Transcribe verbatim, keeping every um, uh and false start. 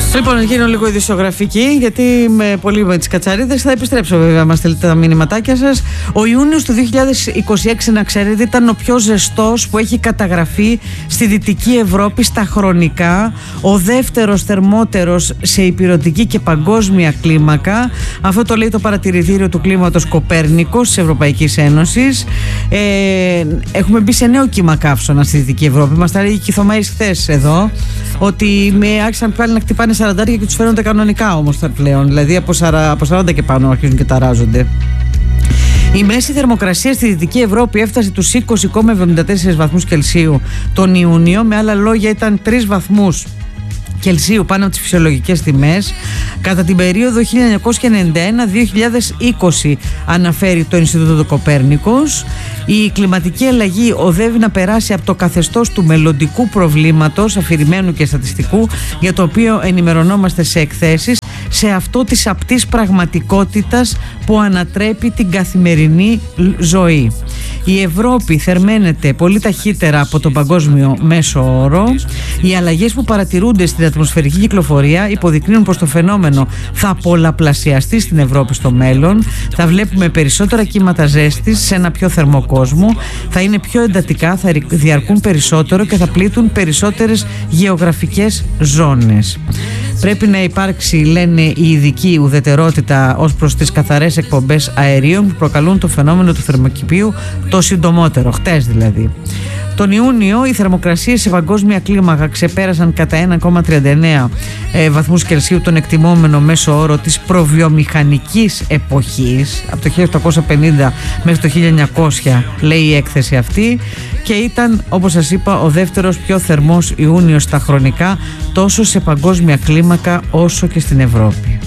Λοιπόν, γίνω λίγο ειδησιογραφική, γιατί με πολύ με τις κατσαρίδες θα επιστρέψω βέβαια, μας στείλετε τα μηνυματάκια σας. Ο Ιούνιος του δύο χιλιάδες είκοσι έξι, να ξέρετε, ήταν ο πιο ζεστός που έχει καταγραφεί στη Δυτική Ευρώπη στα χρονικά, ο δεύτερος θερμότερος σε ηπειρωτική και παγκόσμια κλίμακα. Αυτό το λέει το παρατηρητήριο του κλίματος Κοπέρνικος της Ευρωπαϊκής Ένωσης. Ε, έχουμε μπει σε νέο κύμα καύσωνα στη Δυτική Ευρώπη. Μας τα λέει η Κιθωμαΐς χθες εδώ, ότι με άρχισαν πάλι να χτυπάνε σαραντάρια και τους φαίνονται κανονικά όμως πλέον. Δηλαδή από σαράντα και πάνω αρχίζουν και ταράζονται. Η μέση θερμοκρασία στη Δυτική Ευρώπη έφτασε τους είκοσι κόμμα εβδομήντα τέσσερα βαθμούς Κελσίου τον Ιούνιο. Με άλλα λόγια, ήταν τρεις βαθμούς Κελσίου πάνω από τις φυσιολογικές τιμές κατά την περίοδο χίλια εννιακόσια ενενήντα ένα με δύο χιλιάδες είκοσι, αναφέρει το Ινστιτούτο Κοπέρνικος. Η κλιματική αλλαγή οδεύει να περάσει από το καθεστώς του μελλοντικού προβλήματος, αφηρημένου και στατιστικού, για το οποίο ενημερωνόμαστε σε εκθέσεις, σε αυτό της απτής πραγματικότητας που ανατρέπει την καθημερινή ζωή. Η Ευρώπη θερμαίνεται πολύ ταχύτερα από τον παγκόσμιο μέσο όρο. Οι αλλαγές που παρατηρούνται στην ατμοσφαιρική κυκλοφορία υποδεικνύουν πως το φαινόμενο θα πολλαπλασιαστεί στην Ευρώπη στο μέλλον. Θα βλέπουμε περισσότερα κύματα ζέστης σε ένα πιο θερμό κόσμο. Θα είναι πιο εντατικά, θα διαρκούν περισσότερο και θα πλήττουν περισσότερες γεωγραφικές ζώνες. Πρέπει να υπάρξει, λένε οι ειδικοί, ουδετερότητα ως προς τις καθαρές εκπομπές αερίων που προκαλούν το φαινόμενο του θερμοκηπίου το συντομότερο, χτες δηλαδή. Τον Ιούνιο οι θερμοκρασίες σε παγκόσμια κλίμακα ξεπέρασαν κατά ένα κόμμα τριάντα εννέα ε, βαθμούς Κελσίου τον εκτιμόμενο μέσο όρο της προβιομηχανικής εποχής από το χίλια οκτακόσια πενήντα μέχρι το χίλια εννιακόσια, λέει η έκθεση αυτή, και ήταν, όπως σας είπα, ο δεύτερος πιο θερμός Ιούνιος στα χρονικά, τόσο σε παγκόσμια κλίμακα όσο και στην Ευρώπη.